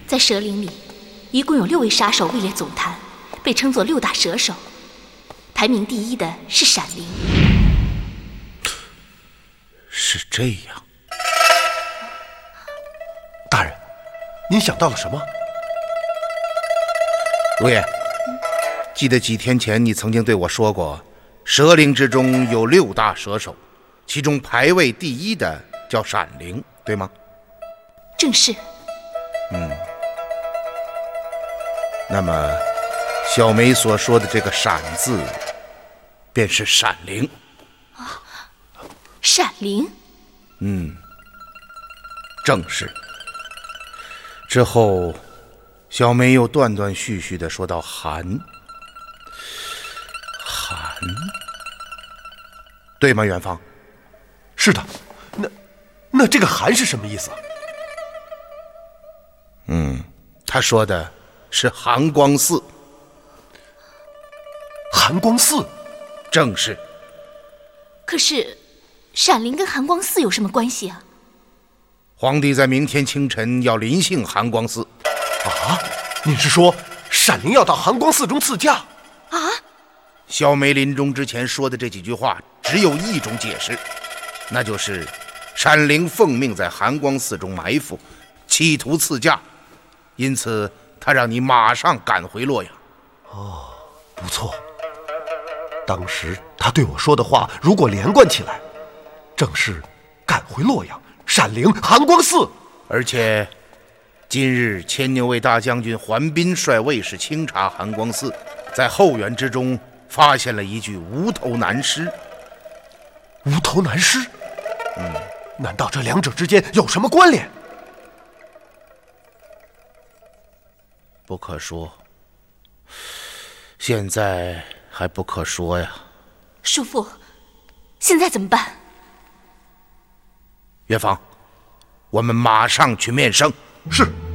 在蛇林里，一共有6位杀手位列总坛，被称作6大蛇手。排名第1的是闪灵。 是这样。 大人，您想到了什么？ 如爷，记得几天前你曾经对我说过，蛇灵之中有6大蛇手，其中排位第1的叫闪灵，对吗？ 正是。 那么小梅所说的这个闪字便是闪灵。 闪灵？ 正是。之后小梅又断断续续地说到寒，对吗？元芳？ 是的。那这个寒是什么意思？ 他说的是寒光寺。 寒光寺？ 正是。 可是闪灵跟寒光寺有什么关系啊？ 皇帝在明天清晨要临幸寒光寺。 啊？您是说闪灵要到寒光寺中赐驾？ 啊？ 小梅临终之前说的这几句话只有一种解释，那就是闪灵奉命在寒光寺中埋伏，企图赐驾，因此他让你马上赶回洛阳。 哦，不错。当时他对我说的话如果连贯起来，正是赶回洛阳、闪灵、寒光寺。 而且今日牵牛卫大将军桓斌率卫士清查寒光寺，在后园之中发现了一具无头男尸。 无头男尸？难道这两者之间有什么关联？ 不可说，现在还不可说呀。 叔父，现在怎么办？ 元芳，我们马上去面圣。 是。